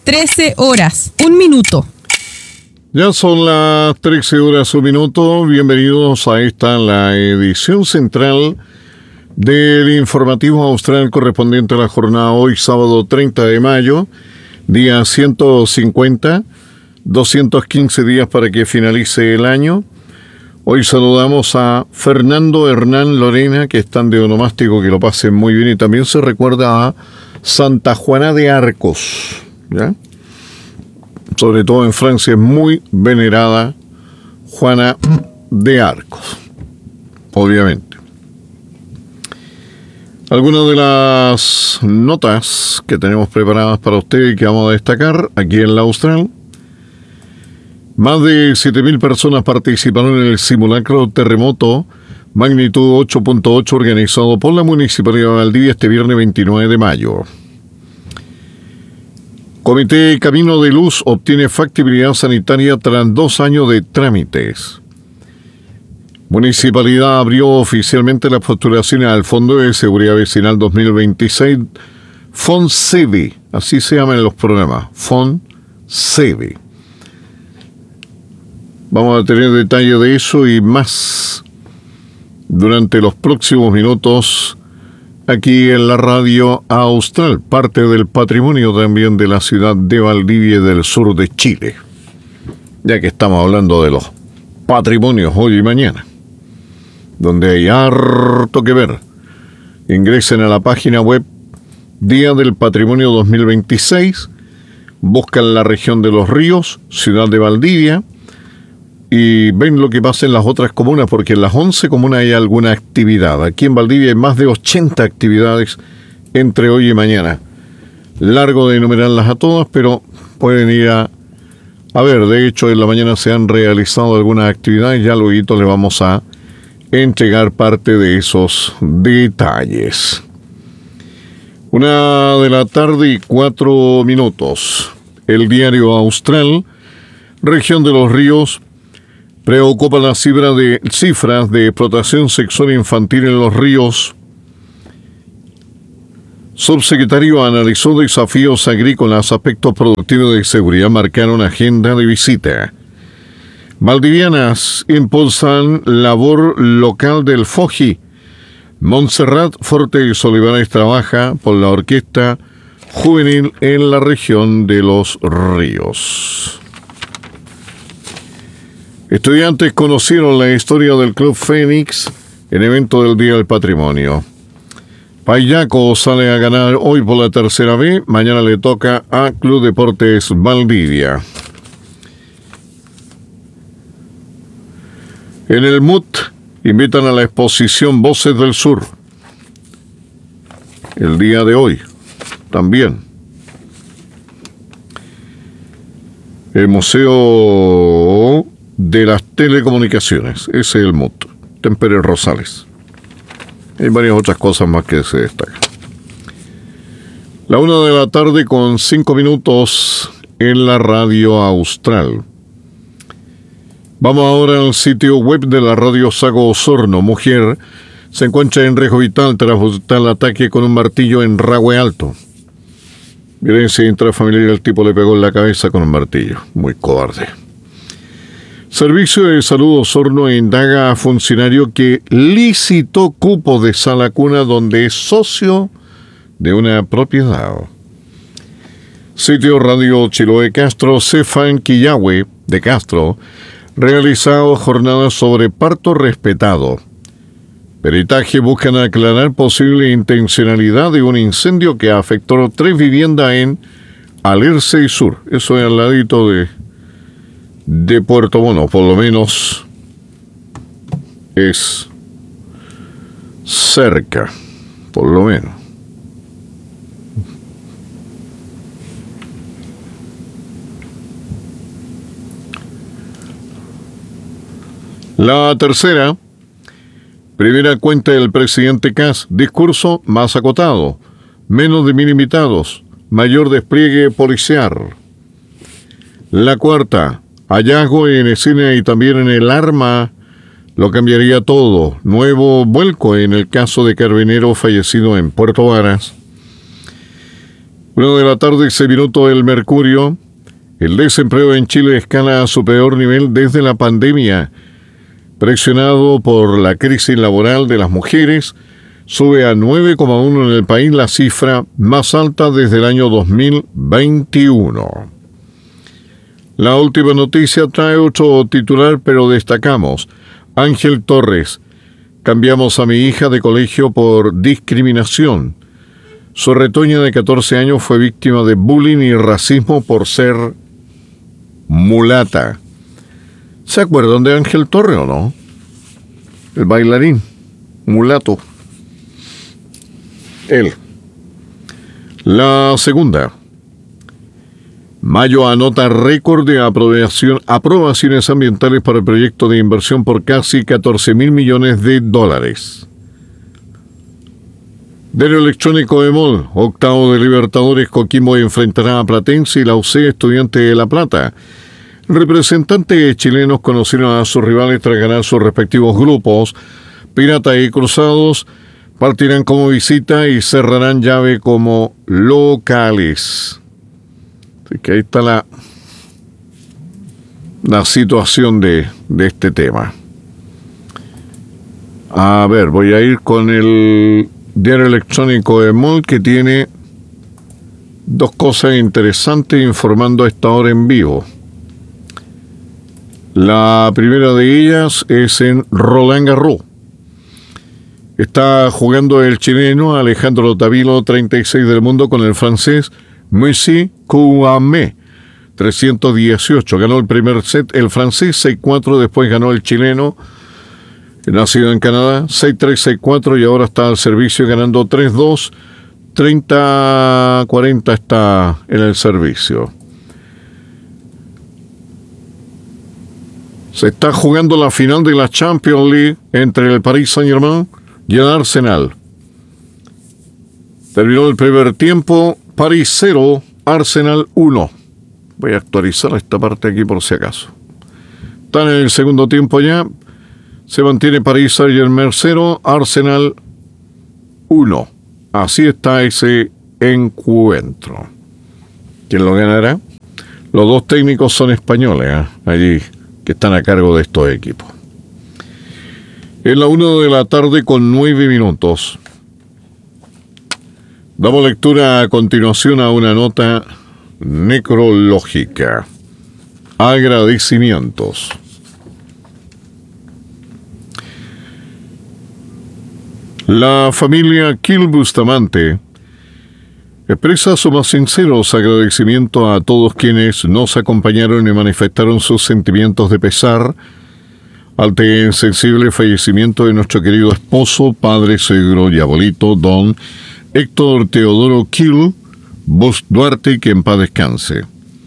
13 horas, 1 minuto. Ya son las 13 horas, 1 minuto. Bienvenidos a la edición central del informativo austral correspondiente a la jornada hoy, sábado 30 de mayo, día 150, 215 días para que finalice el año. Hoy saludamos a Fernando, Hernán, Lorena, que están de onomástico, que lo pasen muy bien, y también se recuerda a Santa Juana de Arcos, ¿ya? Sobre todo en Francia es muy venerada Juana de Arcos, obviamente. Algunas de las notas que tenemos preparadas para usted y que vamos a destacar aquí en la Austral. Más de 7.000 personas participaron en el simulacro terremoto magnitud 8.8 organizado por la Municipalidad de Valdivia este viernes 29 de mayo. Comité Camino de Luz obtiene factibilidad sanitaria tras 2 años de trámites. Municipalidad abrió oficialmente las postulaciones al Fondo de Seguridad Vecinal 2026, FONSEVE, así se llaman los programas, FONSEVE. Vamos a tener detalles de eso y más durante los próximos minutos aquí en la radio Austral, parte del patrimonio también de la ciudad de Valdivia y del sur de Chile. Ya que estamos hablando de los patrimonios hoy y mañana, donde hay harto que ver. Ingresen a la página web Día del Patrimonio 2026, buscan la región de Los Ríos, ciudad de Valdivia, y ven lo que pasa en las otras comunas, porque en las 11 comunas hay alguna actividad. Aquí en Valdivia hay más de 80 actividades entre hoy y mañana. Largo de enumerarlas a todas, pero pueden ir a ver. De hecho, en la mañana se han realizado algunas actividades. Ya luego le vamos a entregar parte de esos detalles. 1:04 p.m. El diario Austral, región de Los Ríos, preocupa las cifras de explotación sexual infantil en Los Ríos. Subsecretario analizó desafíos agrícolas, aspectos productivos de seguridad marcaron agenda de visita. Valdivianas impulsan labor local del FOGI. Montserrat Fortes Olivares trabaja por la orquesta juvenil en la región de Los Ríos. Estudiantes conocieron la historia del Club Fénix en evento del Día del Patrimonio. Payaco sale a ganar hoy por la tercera vez, mañana le toca a Club Deportes Valdivia. En el MUT invitan a la exposición Voces del Sur. El día de hoy también. El Museo de las Telecomunicaciones, ese es el MUT, Tempere Rosales. Hay varias otras cosas más que se destacan. La 1:05 p.m. en la radio Austral. Vamos ahora al sitio web de la radio Sago Osorno. Mujer se encuentra en riesgo vital tras el ataque con un martillo en Rahue Alto. Violencia intrafamiliar, el tipo le pegó en la cabeza con un martillo. Muy cobarde. Servicio de Salud Osorno indaga a funcionario que licitó cupo de sala cuna donde es socio de una propiedad. Sitio Radio Chiloé Castro, Cefan Quillahue de Castro, realizado jornadas sobre parto respetado. Peritaje buscan aclarar posible intencionalidad de un incendio que afectó 3 viviendas en Alerce y Sur. Eso es al ladito de Puerto Mono, por lo menos es cerca, por lo menos. La tercera, primera cuenta del presidente Kast, discurso más acotado, menos de 1.000 invitados, mayor despliegue policial. La cuarta, hallazgo en escena y también en el arma, lo cambiaría todo. Nuevo vuelco en el caso de carabinero fallecido en Puerto Varas. 1:00 PM, el Mercurio. El desempleo en Chile escala a su peor nivel desde la pandemia. Presionado por la crisis laboral de las mujeres, sube a 9,1 en el país, la cifra más alta desde el año 2021. La última noticia trae otro titular, pero destacamos. Ángel Torres: cambiamos a mi hija de colegio por discriminación. Su retoña de 14 años fue víctima de bullying y racismo por ser mulata. ¿Se acuerdan de Ángel Torres o no? El bailarín mulato. Él. La segunda. Mayo anota récord de aprobaciones ambientales para el proyecto de inversión por casi 14.000 millones de dólares. Del electrónico EMOL, octavo de Libertadores, Coquimbo enfrentará a Platense y la UC Estudiante de La Plata. Representantes chilenos conocieron a sus rivales tras ganar sus respectivos grupos. Pirata y Cruzados partirán como visita y cerrarán llave como locales. Así que ahí está la situación de este tema. A ver, voy a ir con el diario electrónico EMOL, que tiene dos cosas interesantes informando a esta hora en vivo. La primera de ellas es en Roland Garros. Está jugando el chileno Alejandro Tavilo, 36 del mundo, con el francés Musi Kouamé, 318. Ganó el primer set el francés 6-4, después ganó el chileno, nacido en Canadá, 6-3, 6-4, y ahora está al servicio ganando 3-2, 30-40 está en el servicio. Se está jugando la final de la Champions League entre el Paris Saint-Germain y el Arsenal. Terminó el primer tiempo, París 0, Arsenal 1. Voy a actualizar esta parte aquí por si acaso. Están en el segundo tiempo ya. Se mantiene París Saint-Germain 0, Arsenal 1. Así está ese encuentro. ¿Quién lo ganará? Los dos técnicos son españoles, allí, que están a cargo de estos equipos. En la 1:00 con 9 minutos. Damos lectura a continuación a una nota necrológica. Agradecimientos. La familia Kill Bustamante expresa su más sinceros agradecimientos a todos quienes nos acompañaron y manifestaron sus sentimientos de pesar ante el sensible fallecimiento de nuestro querido esposo, padre, suegro y abuelito, don Héctor Teodoro Kill Bus Duarte, que en paz descanse.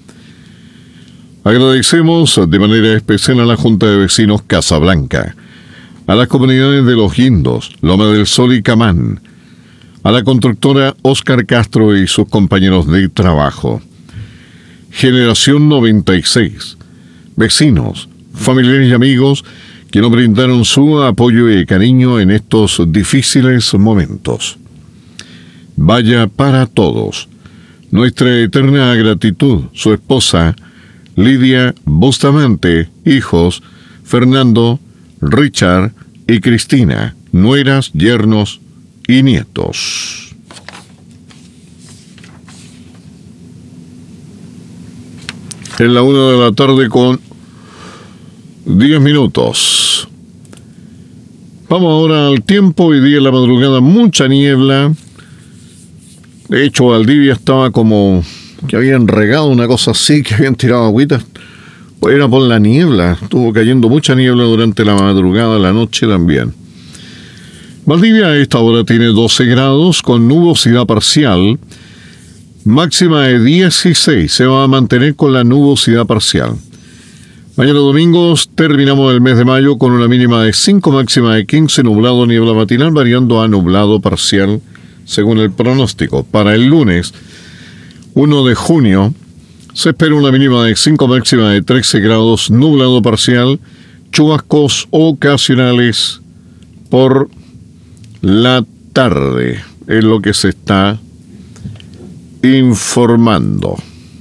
Agradecemos de manera especial a la Junta de Vecinos Casablanca, a las comunidades de Los Guindos, Loma del Sol y Camán, a la constructora Óscar Castro y sus compañeros de trabajo, Generación 96, vecinos, familiares y amigos que nos brindaron su apoyo y cariño en estos difíciles momentos. Vaya para todos nuestra eterna gratitud. Su esposa, Lidia Bustamante, hijos, Fernando, Richard y Cristina, nueras, yernos y nietos. En la 1:00 con 10 minutos. Vamos ahora al tiempo. Hoy día en la madrugada mucha niebla. De hecho, Valdivia estaba como que habían regado una cosa así, que habían tirado agüitas. Pues era por la niebla. Estuvo cayendo mucha niebla durante la madrugada, la noche también. Valdivia a esta hora tiene 12 grados con nubosidad parcial. Máxima de 16. Se va a mantener con la nubosidad parcial. Mañana domingo terminamos el mes de mayo con una mínima de 5, máxima de 15, nublado, niebla matinal, variando a nublado parcial según el pronóstico. Para el lunes 1 de junio se espera una mínima de 5, máxima de 13 grados, nublado parcial, chubascos ocasionales por la tarde. Es lo que se está informando.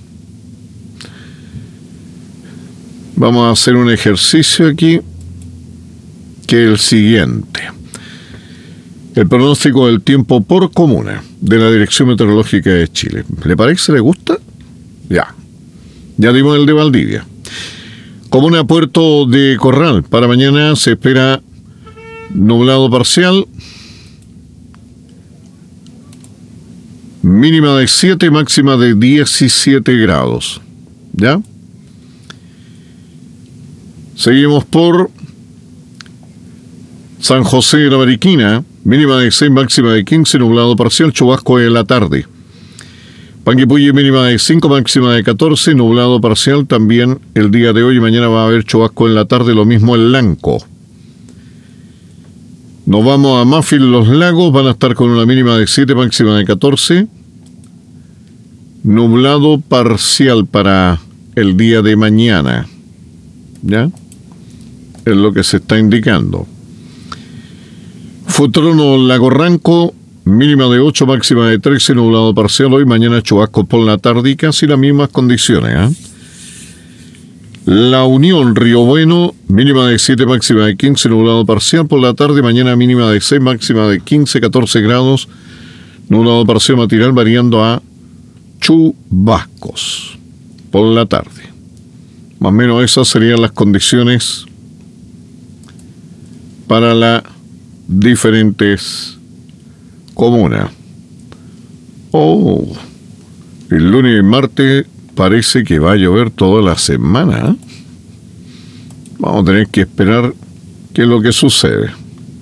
Vamos a hacer un ejercicio aquí, que es el siguiente. El pronóstico del tiempo por comuna de la Dirección Meteorológica de Chile. ¿Le parece? ¿Le gusta? Ya. Ya dimos el de Valdivia. Comuna Puerto de Corral. Para mañana se espera nublado parcial. Mínima de 7, máxima de 17 grados. ¿Ya? Seguimos por San José de la Mariquina. Mínima de 6, máxima de 15, nublado parcial, chubasco en la tarde. Panguipulli, mínima de 5, máxima de 14, nublado parcial también el día de hoy y mañana va a haber chubasco en la tarde, lo mismo en Lanco. Nos vamos a Mafil, Los Lagos, van a estar con una mínima de 7, máxima de 14. Nublado parcial para el día de mañana. ¿Ya? Es lo que se está indicando. Futrono, Lago Ranco, mínima de 8, máxima de 13, nublado parcial hoy, mañana chubasco por la tarde y casi las mismas condiciones. La Unión, Río Bueno, mínima de 7, máxima de 15, nublado parcial por la tarde, mañana mínima de 6, máxima de 15, 14 grados, nublado parcial matinal variando a chubascos por la tarde. Más o menos esas serían las condiciones para las diferentes comunas. El lunes y martes parece que va a llover toda la semana. Vamos a tener que esperar qué es lo que sucede.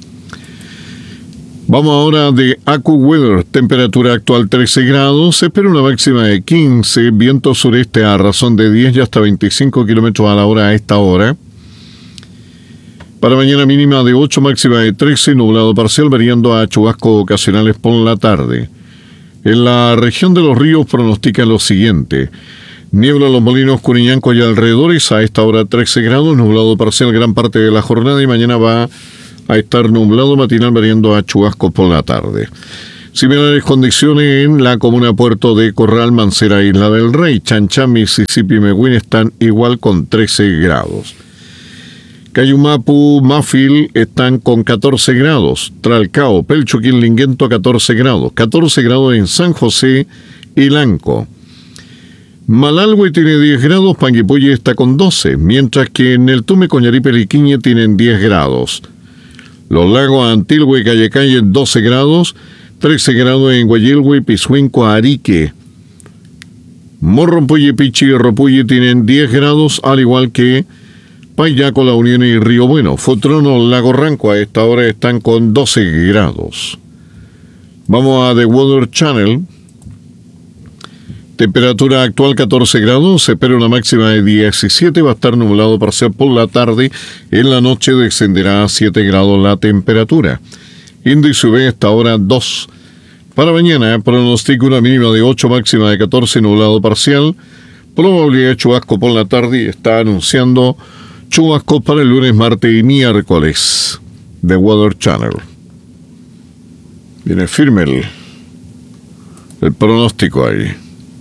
Vamos ahora de AccuWeather. Temperatura actual 13 grados. Se espera una máxima de 15. Viento sureste a razón de 10 y hasta 25 kilómetros a la hora a esta hora. Para mañana mínima de 8, máxima de 13. Nublado parcial variando a chubascos ocasionales por la tarde. En la región de los ríos pronostica lo siguiente. Niebla en Los Molinos, Curiñanco y alrededores. A esta hora 13 grados. Nublado parcial gran parte de la jornada y mañana va a estar nublado matinal variando a chubascos por la tarde. Similares condiciones en la comuna Puerto de Corral, Mancera, Isla del Rey. Chanchá, Mississippi y Meguín están igual con 13 grados. Cayumapu, Mafil están con 14 grados. Tralcao, Pelcho, Quillinguento 14 grados. 14 grados en San José y Lanco. Malalhue tiene 10 grados, Panguipulli está con 12, mientras que en el Tume, Coñaripe y Peliquiñe tienen 10 grados. Los Lagos, Antilhue y Cayecalle 12 grados, 13 grados en Guayilhue, Pisuenco, Arique. Morrompulli, Pichi y Ropulli tienen 10 grados, al igual que Payaco, La Unión y Río Bueno. Futrono, Lago Ranco a esta hora están con 12 grados. Vamos a The Weather Channel. Temperatura actual 14 grados, se espera una máxima de 17, va a estar nublado parcial por la tarde, en la noche descenderá a 7 grados la temperatura. Índice UV a esta hora 2. Para mañana pronostica una mínima de 8, máxima de 14, nublado parcial, probabilidad de chubasco por la tarde y está anunciando chubascos para el lunes, martes y miércoles. The Weather Channel. Viene firme el pronóstico ahí.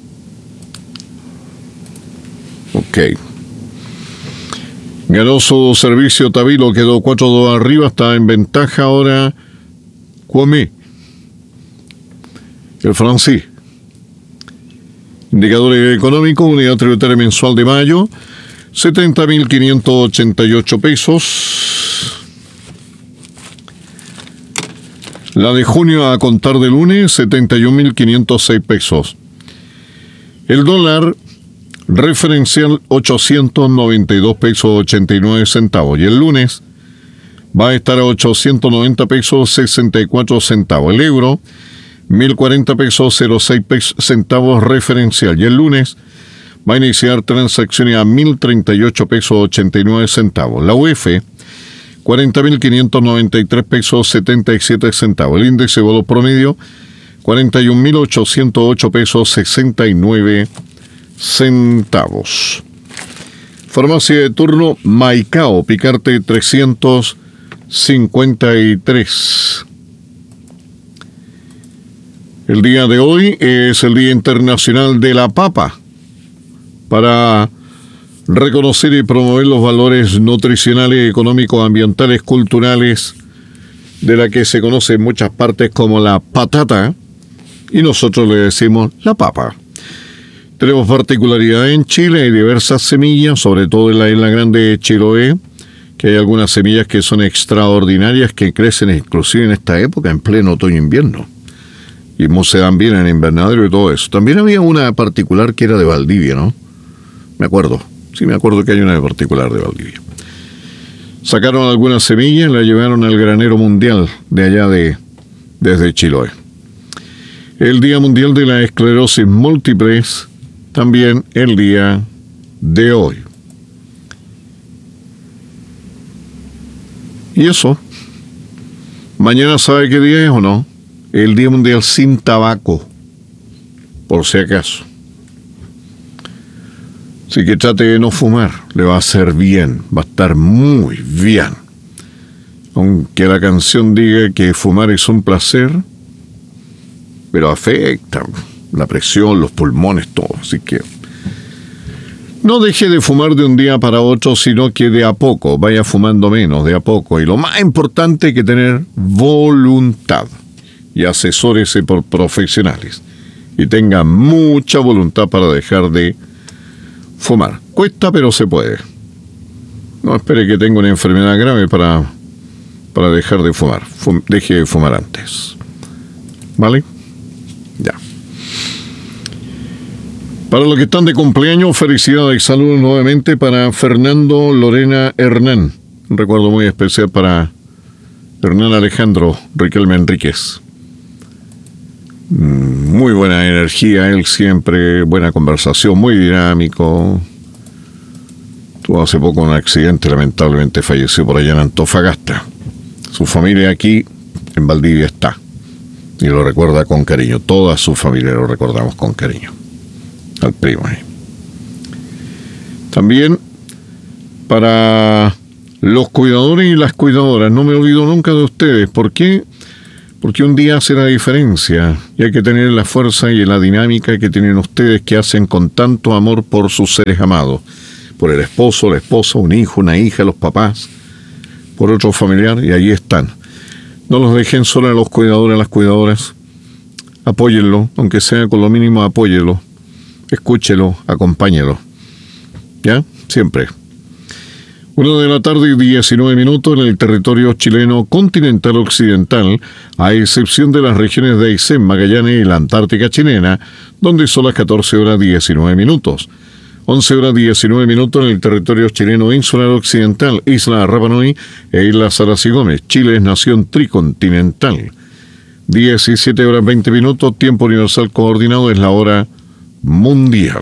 Ok. Ganó su servicio Tabilo, quedó 4-2 arriba, está en ventaja ahora Cuamé, el francés. Indicadores económicos, unidad tributaria mensual de mayo, 70.588 pesos. La de junio a contar de lunes, 71.506 pesos. El dólar referencial 892 pesos 89 centavos y el lunes va a estar a 890 pesos 64 centavos. El euro 1040 pesos 06 centavos referencial y el lunes va a iniciar transacciones a 1038 pesos 89 centavos. La UF 40.593 pesos 77 centavos. El índice de valor promedio 41.808 pesos 69 centavos. Farmacia de turno Maicao, Picarte 353. El día de hoy es el Día Internacional de la Papa, para reconocer y promover los valores nutricionales, económicos, ambientales, culturales, de la que se conoce en muchas partes como la patata, y nosotros le decimos la papa. Tenemos particularidad en Chile, hay diversas semillas, sobre todo en la isla grande de Chiloé, que hay algunas semillas que son extraordinarias, que crecen inclusive en esta época, en pleno otoño-invierno. Y se dan bien en invernadero y todo eso. También había una particular que era de Valdivia, ¿no? Me acuerdo que hay una de particular de Valdivia. Sacaron algunas semillas y la llevaron al granero mundial de allá desde Chiloé. El Día Mundial de la Esclerosis Múltiple, también el día de hoy. Y eso, mañana ¿sabe qué día es o no? El Día Mundial sin Tabaco, por si acaso. Así que trate de no fumar, le va a hacer bien, va a estar muy bien. Aunque la canción diga que fumar es un placer, pero afecta la presión, los pulmones, todo. Así que no deje de fumar de un día para otro, sino que de a poco, vaya fumando menos, de a poco. Y lo más importante es que tener voluntad. Y asesórese por profesionales. Y tenga mucha voluntad para dejar de fumar. Cuesta, pero se puede. No espere que tenga una enfermedad grave para dejar de fumar. Deje de fumar antes. ¿Vale? Ya. Para los que están de cumpleaños, felicidades y saludos nuevamente para Fernando Lorena Hernán. Un recuerdo muy especial para Hernán Alejandro Riquelme Enríquez. Muy buena energía, él siempre, buena conversación, muy dinámico. Tuvo hace poco un accidente, lamentablemente falleció por allá en Antofagasta. Su familia aquí en Valdivia está y lo recuerda con cariño. Toda su familia lo recordamos con cariño. Al primo ahí. También para los cuidadores y las cuidadoras, no me olvido nunca de ustedes. ¿Por qué? Porque un día hace la diferencia y hay que tener la fuerza y la dinámica que tienen ustedes, que hacen con tanto amor por sus seres amados, por el esposo, la esposa, un hijo, una hija, los papás, por otro familiar, y ahí están. No los dejen solos a los cuidadores, a las cuidadoras. Apóyenlo, aunque sea con lo mínimo, apóyenlo, escúchelo, acompáñelo. ¿Ya? Siempre. 1:19 p.m. en el territorio chileno continental occidental, a excepción de las regiones de Aysén, Magallanes y la Antártica chilena, donde son las 14:19 p.m. 11:19 p.m. en el territorio chileno insular occidental, Isla Rapa Nui e Isla Salas y Gómez. Chile es nación tricontinental. 17:20 p.m, tiempo universal coordinado, es la hora mundial.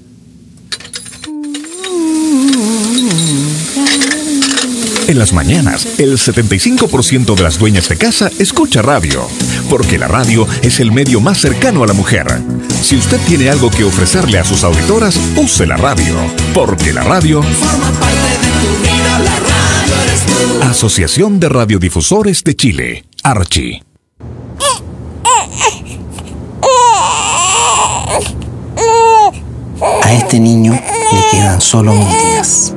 En las mañanas, el 75% de las dueñas de casa escucha radio, porque la radio es el medio más cercano a la mujer. Si usted tiene algo que ofrecerle a sus auditoras, use la radio, porque la radio forma parte de tu vida. La radio eres tú. Asociación de Radiodifusores de Chile, Archi. A este niño le quedan solo 1000 días.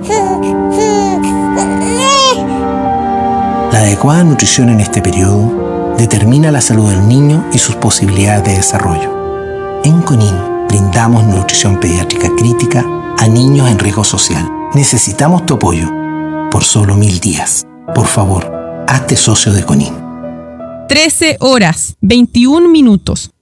La adecuada nutrición en este periodo determina la salud del niño y sus posibilidades de desarrollo. En CONIN brindamos nutrición pediátrica crítica a niños en riesgo social. Necesitamos tu apoyo por solo 1000 días. Por favor, hazte socio de CONIN. 13:21 p.m.